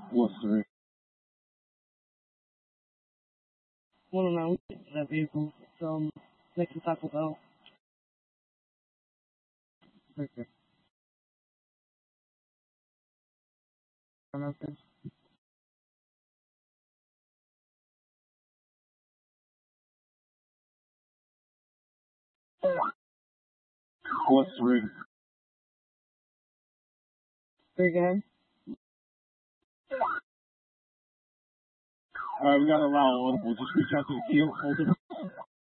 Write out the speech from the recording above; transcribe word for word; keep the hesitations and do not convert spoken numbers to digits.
What's three? I don't know. That vehicle from next to Taco Bell. Okay. Nothing. What's three? Say again? Alright, we gotta allow audible. Just reach out to the field holder.